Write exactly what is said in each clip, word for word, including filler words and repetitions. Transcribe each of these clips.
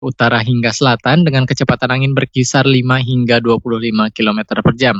utara hingga selatan dengan kecepatan angin berkisar lima hingga dua puluh lima kilometer per jam.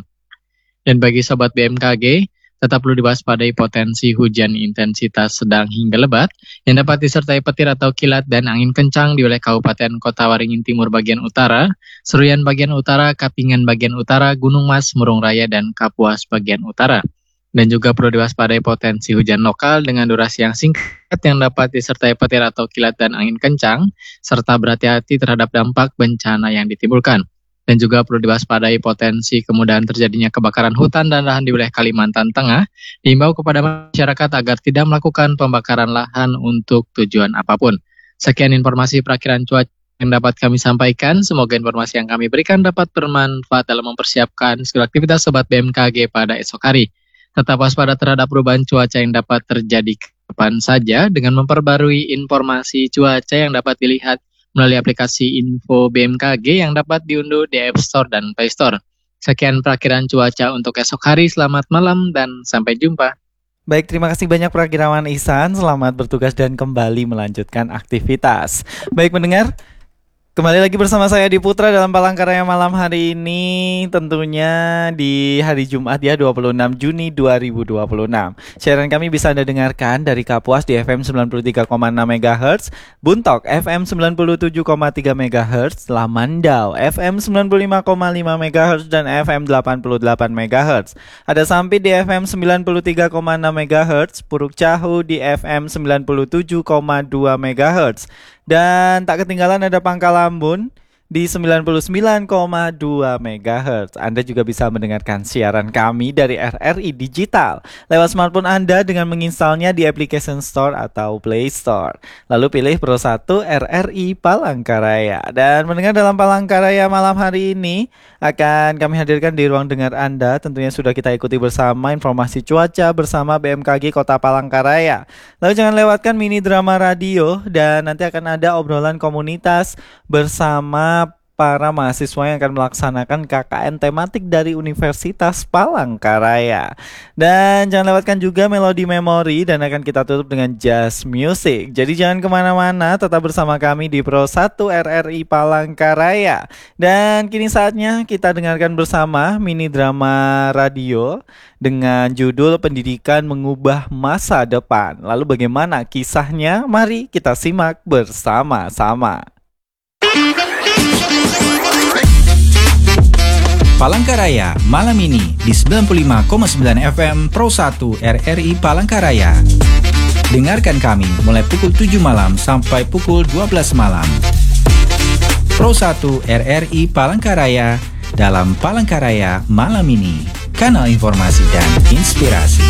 Dan bagi Sobat B M K G, tetap perlu diwaspadai potensi hujan intensitas sedang hingga lebat yang dapat disertai petir atau kilat dan angin kencang di wilayah Kabupaten Kota Waringin Timur bagian utara, Seruyan bagian utara, Kapingan bagian utara, Gunung Mas, Murung Raya, dan Kapuas bagian utara. Dan juga perlu diwaspadai potensi hujan lokal dengan durasi yang singkat yang dapat disertai petir atau kilat dan angin kencang, serta berhati-hati terhadap dampak bencana yang ditimbulkan. Dan juga perlu diwaspadai potensi kemudahan terjadinya kebakaran hutan dan lahan di wilayah Kalimantan Tengah. Diimbau kepada masyarakat agar tidak melakukan pembakaran lahan untuk tujuan apapun. Sekian informasi perakiran cuaca yang dapat kami sampaikan. Semoga informasi yang kami berikan dapat bermanfaat dalam mempersiapkan segala aktivitas Sobat B M K G pada esok hari. Tetap waspada terhadap perubahan cuaca yang dapat terjadi kapan saja dengan memperbarui informasi cuaca yang dapat dilihat melalui aplikasi Info B M K G yang dapat diunduh di App Store dan Play Store. Sekian perakiran cuaca untuk esok hari. Selamat malam dan sampai jumpa. Baik, terima kasih banyak Prakirawan Ihsan. Selamat bertugas dan kembali melanjutkan aktivitas. Baik pendengar, kembali lagi bersama saya di Putra dalam Palangkaraya malam hari ini, tentunya di hari Jumat ya, dua puluh enam Juni dua ribu dua puluh enam. Siaran kami bisa Anda dengarkan dari Kapuas di F M sembilan puluh tiga koma enam megahertz, Buntok F M sembilan puluh tujuh koma tiga megahertz, Lamandau F M sembilan puluh lima koma lima megahertz, dan F M delapan puluh delapan megahertz. Ada Sampit di F M sembilan puluh tiga koma enam megahertz, Puruk Cahu di F M sembilan puluh tujuh koma dua megahertz. Dan tak ketinggalan ada Pangkalambun di sembilan puluh sembilan koma dua megahertz. Anda juga bisa mendengarkan siaran kami dari R R I Digital lewat smartphone Anda dengan menginstalnya di Application Store atau Play Store. Lalu pilih Pro satu R R I Palangkaraya. Dan mendengar dalam Palangkaraya malam hari ini akan kami hadirkan di ruang dengar Anda. Tentunya sudah kita ikuti bersama informasi cuaca bersama B M K G Kota Palangkaraya. Lalu jangan lewatkan mini drama radio dan nanti akan ada obrolan komunitas bersama para mahasiswa yang akan melaksanakan K K N tematik dari Universitas Palangkaraya. Dan jangan lewatkan juga Melodi Memori dan akan kita tutup dengan Jazz Music. Jadi jangan kemana-mana, tetap bersama kami di Pro satu R R I Palangkaraya. Dan kini saatnya kita dengarkan bersama mini drama radio dengan judul Pendidikan Mengubah Masa Depan. Lalu bagaimana kisahnya? Mari kita simak bersama-sama. Palangkaraya malam ini di sembilan puluh lima koma sembilan F M Pro satu R R I Palangkaraya. Dengarkan kami mulai pukul tujuh malam sampai pukul dua belas malam. Pro satu R R I Palangkaraya dalam Palangkaraya malam ini. Kanal informasi dan inspirasi.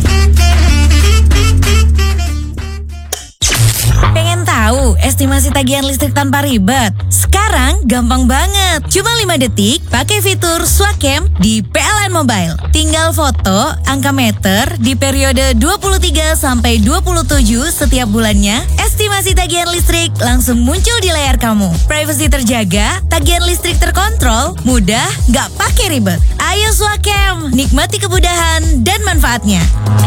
Pengen tahu estimasi tagihan listrik tanpa ribet? Sekarang gampang banget. Cuma lima detik pakai fitur Swakem di P L N Mobile. Tinggal foto angka meter di periode dua puluh tiga sampai dua puluh tujuh setiap bulannya. Estimasi tagihan listrik langsung muncul di layar kamu. Privacy terjaga, tagihan listrik terkontrol, mudah, gak pakai ribet. Ayo Swakem, nikmati kemudahan dan manfaatnya.